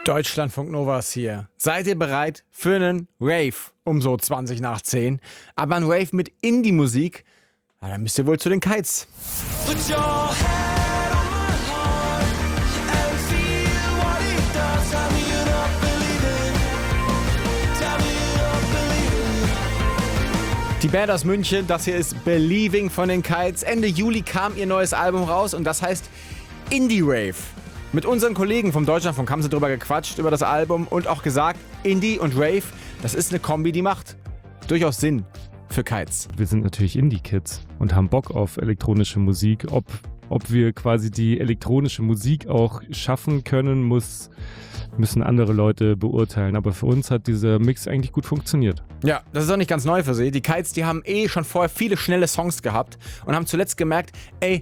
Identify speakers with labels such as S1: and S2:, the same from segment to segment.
S1: Deutschlandfunk Nova ist hier. Seid ihr bereit für einen Rave um so 20 nach 10? Aber ein Rave mit Indie-Musik? Na, dann müsst ihr wohl zu den Kites.
S2: Put your head on my heart and feel what it does. Tell me you don't believe it. Tell me you don't believe it.
S1: Die Band aus München, das hier ist Believing von den Kites. Ende Juli kam ihr neues Album raus und das heißt Indie Rave. Mit unseren Kollegen vom Deutschlandfunk haben sie drüber gequatscht, über das Album und auch gesagt, Indie und Rave, das ist eine Kombi, die macht durchaus Sinn für Kites.
S3: Wir sind natürlich Indie-Kids und haben Bock auf elektronische Musik. Ob wir quasi die elektronische Musik auch schaffen können, müssen andere Leute beurteilen. Aber für uns hat dieser Mix eigentlich gut funktioniert.
S1: Ja, das ist auch nicht ganz neu für sie. Die Kites, die haben schon vorher viele schnelle Songs gehabt und haben zuletzt gemerkt,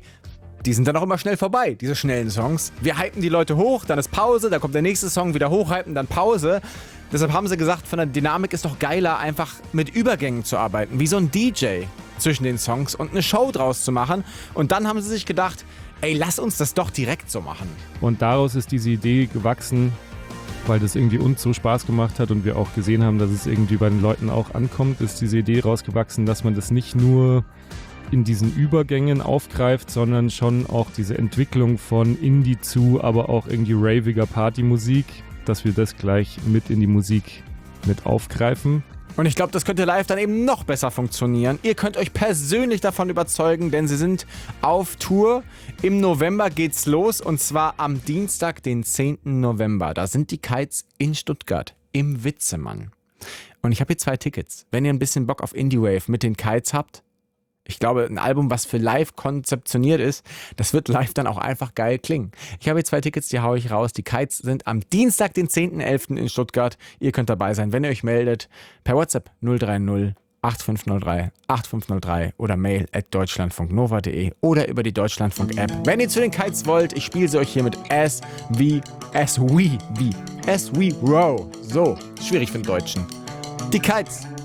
S1: die sind dann auch immer schnell vorbei, diese schnellen Songs. Wir hypen die Leute hoch, dann ist Pause, dann kommt der nächste Song, wieder hochhypen, dann Pause. Deshalb haben sie gesagt, von der Dynamik ist doch geiler, einfach mit Übergängen zu arbeiten, wie so ein DJ zwischen den Songs und eine Show draus zu machen. Und dann haben sie sich gedacht, lass uns das doch direkt so machen.
S3: Und daraus ist diese Idee gewachsen, weil das irgendwie uns so Spaß gemacht hat und wir auch gesehen haben, dass es irgendwie bei den Leuten auch ankommt, ist diese Idee rausgewachsen, dass man das nicht nur in diesen Übergängen aufgreift, sondern schon auch diese Entwicklung von Indie zu, aber auch irgendwie raviger Partymusik, dass wir das gleich mit in die Musik mit aufgreifen.
S1: Und ich glaube, das könnte live dann eben noch besser funktionieren. Ihr könnt euch persönlich davon überzeugen, denn sie sind auf Tour. Im November geht's los und zwar am Dienstag, den 10. November. Da sind die Kites in Stuttgart im Witzemann. Und ich habe hier 2 Tickets. Wenn ihr ein bisschen Bock auf Indie Wave mit den Kites habt, ich glaube, ein Album, was für live konzeptioniert ist, das wird live dann auch einfach geil klingen. Ich habe hier 2 Tickets, die haue ich raus. Die Kites sind am Dienstag, den 10.11. in Stuttgart. Ihr könnt dabei sein, wenn ihr euch meldet, per WhatsApp 030 8503 8503 oder mail@deutschlandfunknova.de oder über die Deutschlandfunk-App. Wenn ihr zu den Kites wollt, ich spiele sie euch hier mit As We Row. So, schwierig für den Deutschen. Die Kites.